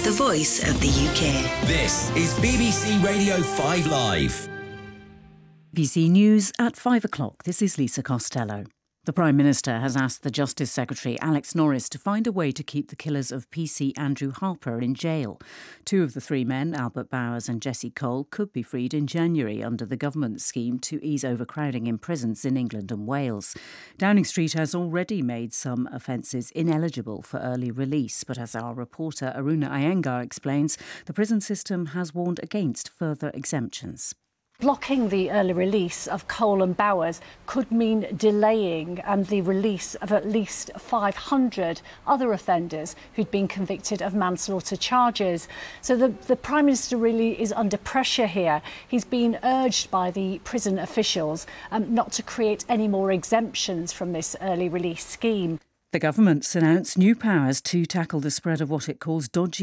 the voice of the UK. This is BBC Radio 5 Live. BBC News at 5 o'clock. This is Lisa Costello. The Prime Minister has asked the Justice Secretary Alex Norris to find a way to keep the killers of PC Andrew Harper in jail. Two of the three men, Albert Bowers and Jesse Cole, could be freed in January under the government's scheme to ease overcrowding in prisons in England and Wales. Downing Street has already made some offences ineligible for early release, but as our reporter Aruna Iyengar explains, the prison system has warned against further exemptions. Blocking the early release of Cole and Bowers could mean delaying the release of at least 500 other offenders who'd been convicted of manslaughter charges. So the Prime Minister really is under pressure here. He's been urged by the prison officials not to create any more exemptions from this early release scheme. The government's announced new powers to tackle the spread of what it calls dodgy